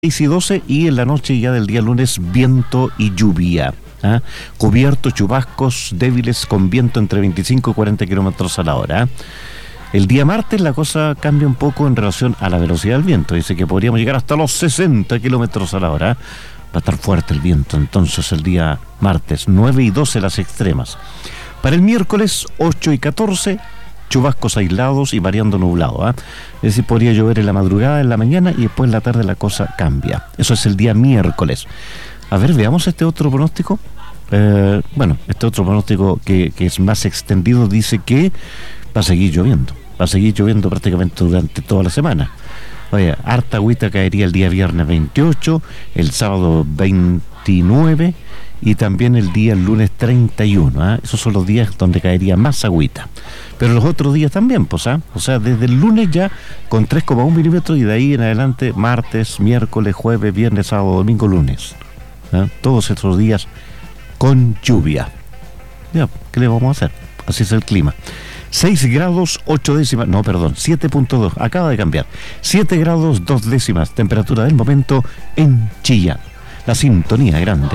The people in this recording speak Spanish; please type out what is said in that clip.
6 y 12 y en la noche ya del día lunes viento y lluvia. Cubierto, chubascos débiles con viento entre 25 y 40 kilómetros a la hora. El día martes la cosa cambia un poco en relación a la velocidad del viento. Dice que podríamos llegar hasta los 60 kilómetros a la hora. Va a estar fuerte el viento entonces el día martes, 9 y 12 las extremas. Para el miércoles 8 y 14, chubascos aislados y variando nublado. Es decir, podría llover en la madrugada, en la mañana y después en la tarde la cosa cambia. Eso es el día miércoles. A ver, veamos este otro pronóstico. Este otro pronóstico que es más extendido dice que va a seguir lloviendo. Va a seguir lloviendo prácticamente durante toda la semana. Oye, harta agüita caería el día viernes 28, el sábado 29 y también el día lunes 31. Esos son los días donde caería más agüita. Pero los otros días también, pues, o sea, desde el lunes ya con 3,1 milímetros y de ahí en adelante martes, miércoles, jueves, viernes, sábado, domingo, lunes. Todos estos días con lluvia. Ya, ¿qué le vamos a hacer? Así es el clima. 6 grados 8 décimas, 7.2, acaba de cambiar. 7 grados 2 décimas, temperatura del momento en Chillán. La sintonía grande.